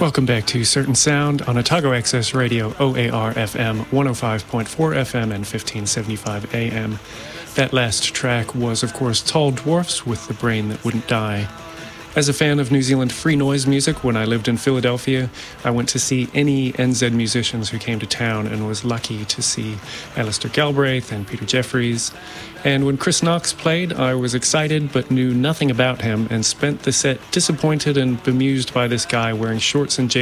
Welcome back to Certain Sound on Otago Access Radio, OAR FM, 105.4 FM and 1575 AM. That last track was, of course, Tall Dwarfs with The Brain That Wouldn't Die. As a fan of New Zealand free noise music, when I lived in Philadelphia, I went to see any NZ musicians who came to town and was lucky to see Alistair Galbraith and Peter Jeffries. And when Chris Knox played, I was excited but knew nothing about him and spent the set disappointed and bemused by this guy wearing shorts and